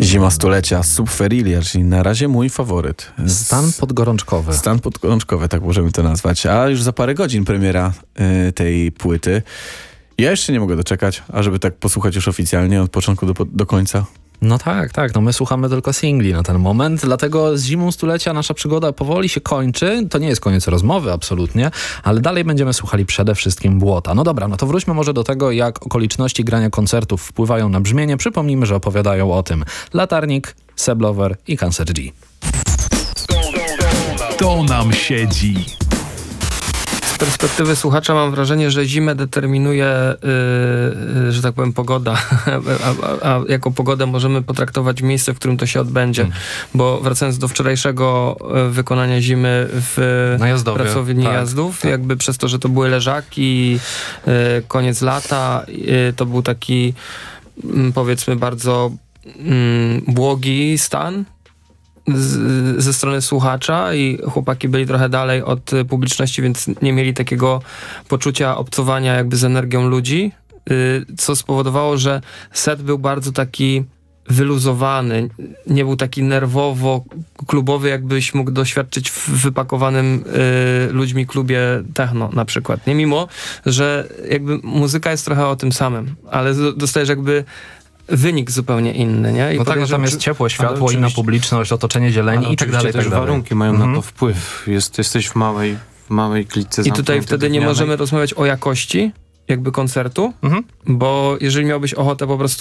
Zima stulecia, Subferilia, czyli na razie mój faworyt. Stan podgorączkowy. Stan podgorączkowy, tak możemy to nazwać. A już za parę godzin premiera tej płyty. Ja jeszcze nie mogę doczekać, ażeby tak posłuchać już oficjalnie od początku do końca. No tak, no my słuchamy tylko singli na ten moment, dlatego z Zimą stulecia nasza przygoda powoli się kończy. To nie jest koniec rozmowy, absolutnie, ale dalej będziemy słuchali przede wszystkim Błota. No dobra, no to wróćmy może do tego, jak okoliczności grania koncertów wpływają na brzmienie. Przypomnijmy, że opowiadają o tym Latarnik, Seblover i Cancer G. To nam siedzi. Z perspektywy słuchacza mam wrażenie, że zimę determinuje, że tak powiem, pogoda. A jako pogodę możemy potraktować miejsce, w którym to się odbędzie. Bo wracając do wczorajszego wykonania zimy w pracowni jazdów, jakby przez to, że to były leżaki, koniec lata, to był taki, powiedzmy, bardzo błogi stan ze strony słuchacza i chłopaki byli trochę dalej od publiczności, więc nie mieli takiego poczucia obcowania jakby z energią ludzi, co spowodowało, że set był bardzo taki wyluzowany, nie był taki nerwowo klubowy, jakbyś mógł doświadczyć w wypakowanym ludźmi klubie techno na przykład. Nie, mimo że jakby muzyka jest trochę o tym samym, ale dostajesz jakby wynik zupełnie inny, nie? I no tak, no tam jest ciepłe światło, inna publiczność, otoczenie zieleni i tak dalej. Też warunki mają na to wpływ. Jesteś w małej klitce. I tutaj wtedy nie możemy rozmawiać o jakości jakby koncertu, bo jeżeli miałbyś ochotę po prostu